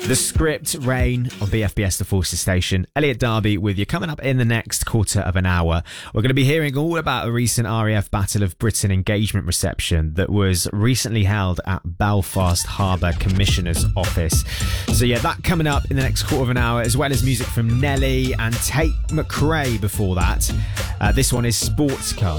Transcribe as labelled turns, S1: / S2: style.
S1: The Script, Rain on BFBS, the Forces Station. Elliot Darby with you. Coming up in the next quarter of an hour, we're going to be hearing all about a recent RAF Battle of Britain engagement reception that was recently held at Belfast Harbour Commissioner's Office. So yeah, that coming up in the next quarter of an hour, as well as music from Nelly and Tate McRae before that. This one is Sports Car.